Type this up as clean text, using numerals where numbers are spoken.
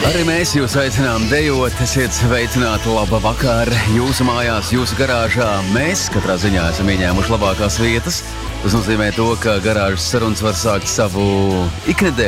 Arī mēs jūs aicinām dejot, esiet sveicināti, laba vakar jūsu mājās, jūsu garāžā. Mēs katrā ziņā esam ieņēmuši labākās vietas. Tas nozīmē to, ka garāžas sarunas var sākt savu iknedēļu